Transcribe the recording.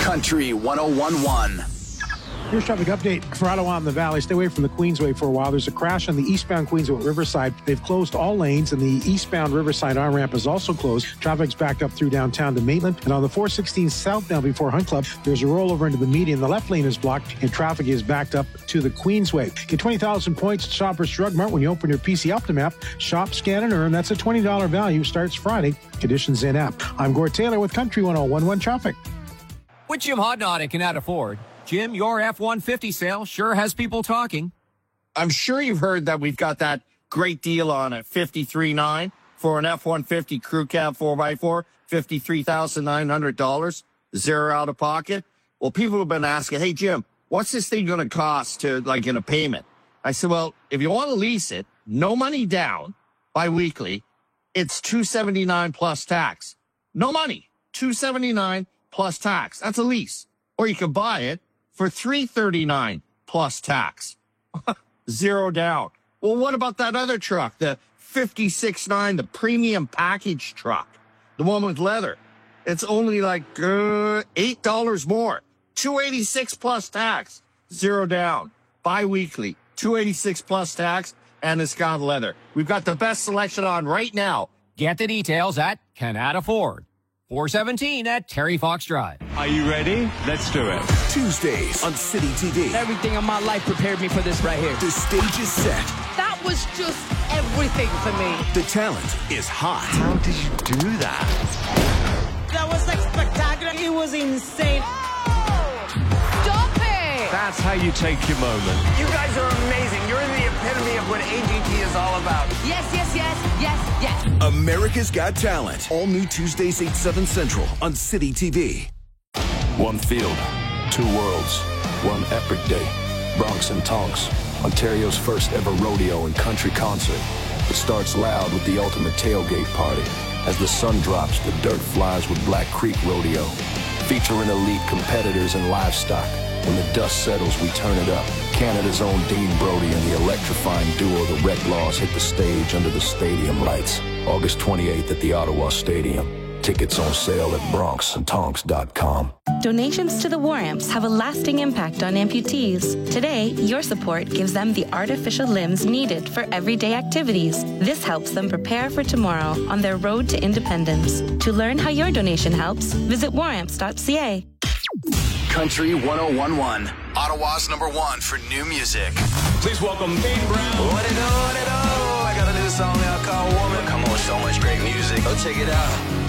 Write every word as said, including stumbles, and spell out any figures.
Country one oh one one. Here's traffic update for Ottawa and the Valley. Stay away from the Queensway for a while. There's a crash on the eastbound Queensway at Riverside. They've closed all lanes, and the eastbound Riverside on-ramp is also closed. Traffic's backed up through downtown to Maitland. And on the four sixteen south now before Hunt Club, there's a rollover into the median. The left lane is blocked, and traffic is backed up to the Queensway. Get twenty thousand points at Shoppers Drug Mart when you open your P C Optima app. Shop, scan, and earn. That's a twenty dollars value. Starts Friday. Conditions in app. I'm Gord Taylor with Country one oh one one Traffic. With Jim Hodnott at Canada Ford. Jim, your F one fifty sale sure has people talking. I'm sure you've heard that we've got that great deal on a fifty-three nine for an F one fifty Crew Cab four by four, fifty-three thousand nine hundred dollars, zero out of pocket. Well, people have been asking, hey, Jim, what's this thing going to cost to, like, in a payment? I said, well, if you want to lease it, no money down, bi-weekly, it's two seventy-nine plus tax. No money, two seventy-nine plus tax. That's a lease. Or you could buy it for three thirty-nine plus tax. Zero down. Well, what about that other truck, the fifty-six nine, the premium package truck, the one with leather? It's only like uh, eight dollars more. two eighty-six plus tax. Zero down. Bi-weekly. two eighty-six plus tax, and it's got leather. We've got the best selection on right now. Get the details at Canada Ford. four seventeen at Terry Fox Drive. Are you ready? Let's do it. Tuesdays on City T V. Everything in my life prepared me for this right here. The stage is set. That was just everything for me. The talent is hot. How did you do that? That was like spectacular. It was insane. Oh, stop it! That's how you take your moment. You guys are amazing. You're the epitome of what A G T is all about. Yes, yes, yes, yes, yes. America's Got Talent. All new Tuesdays, eight, seven Central on City T V. One field, two worlds, one epic day. Bronx and Tonks, Ontario's first ever rodeo and country concert. It starts loud with the ultimate tailgate party. As the sun drops, the dirt flies with Black Creek Rodeo, featuring elite competitors and livestock. When the dust settles, we turn it up. Canada's own Dean Brody and the electrifying duo the Redlaws hit the stage under the stadium lights. August twenty-eighth at the Ottawa Stadium. Tickets on sale at bronx and tonks dot com. Donations to the War Amps have a lasting impact on amputees. Today, your support gives them the artificial limbs needed for everyday activities. This helps them prepare for tomorrow on their road to independence. To learn how your donation helps, visit war amps dot c a. Country one oh one one. Ottawa's number one for new music. Please welcome Dane Brown. What it do, what it do? I got a new song out called Woman. Come on, so much great music. Go check it out.